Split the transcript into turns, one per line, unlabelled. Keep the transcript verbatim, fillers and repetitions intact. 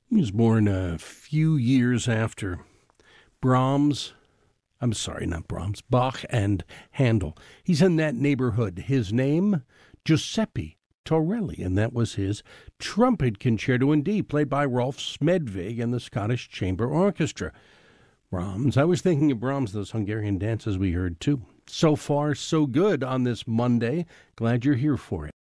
He was born a few years after Brahms. I'm sorry, not Brahms, Bach and Handel. He's in that neighborhood. His name, Giuseppe Torelli, and that was his trumpet concerto in D, played by Rolf Smedvig and the Scottish Chamber Orchestra. Brahms, I was thinking of Brahms, those Hungarian dances we heard too. So far, so good on this Monday. Glad you're here for it.